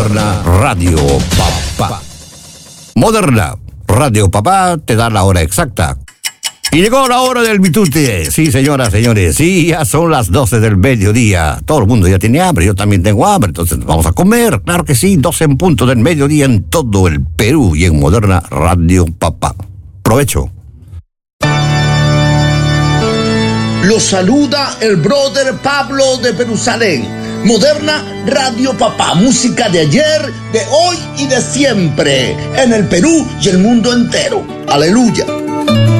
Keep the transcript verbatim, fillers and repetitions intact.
Moderna Radio Papá. Moderna Radio Papá te da la hora exacta. Y llegó la hora del bitute. Sí, señoras, señores, sí, ya son las doce del mediodía. Todo el mundo ya tiene hambre, yo también tengo hambre, entonces vamos a comer. Claro que sí, doce en punto del mediodía en todo el Perú y en Moderna Radio Papá. Provecho. Los saluda el brother Pablo de Jerusalén. Moderna Radio Papá, música de ayer, de hoy y de siempre, en el Perú y el mundo entero. Aleluya.